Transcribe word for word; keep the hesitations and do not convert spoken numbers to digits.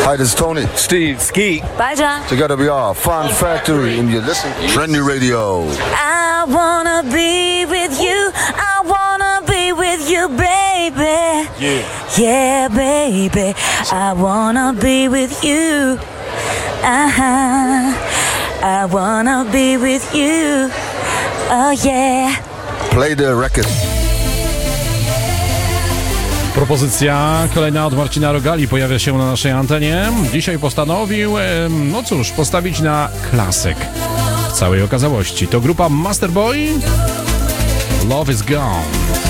Hi, this is Tony. Steve, Ski. Bye, John. Together we are Fun Factory, and you're listening to Trendy Radio. I wanna be with you. I wanna be with you, baby. Yeah. Yeah, baby. I wanna be with you. Uh-huh. I wanna be with you. Oh, yeah. Play the record. Propozycja kolejna od Marcina Rogali pojawia się na naszej antenie. Dzisiaj postanowił, no cóż, postawić na klasyk w całej okazałości. To grupa Masterboy. Love is Gone.